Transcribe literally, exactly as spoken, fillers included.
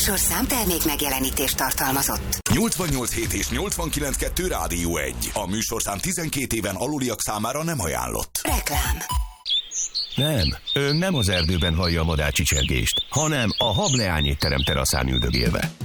műsorszám termék megjelenítést tartalmazott. nyolcvannyolc hét és nyolcvankilenc kettő Rádió egy. A műsorszám tizenkét éven aluliak számára nem ajánlott. Reklám. Nem, ön nem az erdőben hallja a madárcsicsergést, hanem a hableányétterem teraszán üldögélve.